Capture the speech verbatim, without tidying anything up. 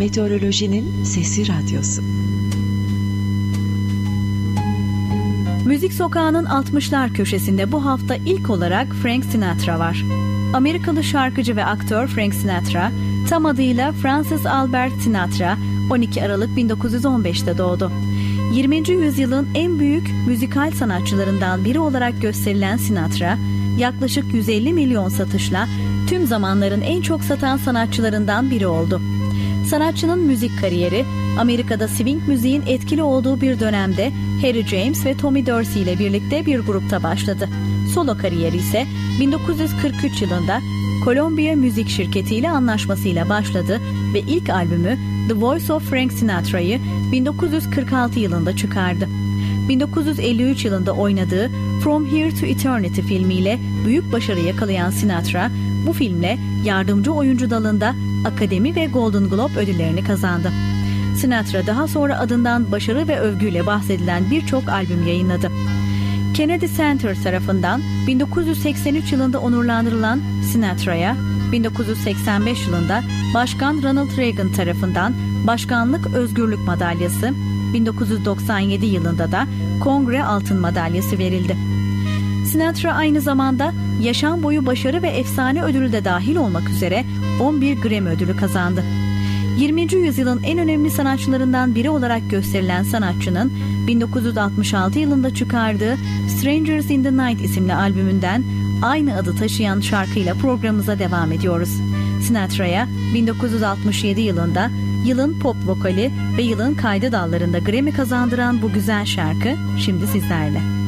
Meteorolojinin Sesi Radyosu. Müzik Sokağı'nın altmışlar köşesinde bu hafta ilk olarak Frank Sinatra var. Amerikalı şarkıcı ve aktör Frank Sinatra, tam adıyla Francis Albert Sinatra, on iki Aralık bin dokuz yüz on beşte doğdu. yirminci yüzyılın en büyük müzikal sanatçılarından biri olarak gösterilen Sinatra, yaklaşık yüz elli milyon satışla tüm zamanların en çok satan sanatçılarından biri oldu. Sanatçının müzik kariyeri, Amerika'da swing müziğin etkili olduğu bir dönemde Harry James ve Tommy Dorsey ile birlikte bir grupta başladı. Solo kariyeri ise bin dokuz yüz kırk üç yılında Columbia Müzik Şirketi ile anlaşmasıyla başladı ve ilk albümü The Voice of Frank Sinatra'yı bin dokuz yüz kırk altı yılında çıkardı. bin dokuz yüz elli üç yılında oynadığı From Here to Eternity filmiyle büyük başarı yakalayan Sinatra, bu filmle yardımcı oyuncu dalında Akademi ve Golden Globe ödüllerini kazandı. Sinatra daha sonra adından başarı ve övgüyle bahsedilen birçok albüm yayınladı. Kennedy Center tarafından bin dokuz yüz seksen üç yılında onurlandırılan Sinatra'ya, bin dokuz yüz seksen beş yılında Başkan Ronald Reagan tarafından Başkanlık Özgürlük Madalyası, bin dokuz yüz doksan yedi yılında da Kongre Altın Madalyası verildi. Sinatra aynı zamanda yaşam boyu başarı ve efsane ödülü de dahil olmak üzere on bir Grammy ödülü kazandı. yirminci yüzyılın en önemli sanatçılarından biri olarak gösterilen sanatçının bin dokuz yüz altmış altı yılında çıkardığı Strangers in the Night isimli albümünden aynı adı taşıyan şarkıyla programımıza devam ediyoruz. Sinatra'ya bin dokuz yüz altmış yedi yılında yılın pop vokali ve yılın kaydı dallarında Grammy kazandıran bu güzel şarkı şimdi sizlerle.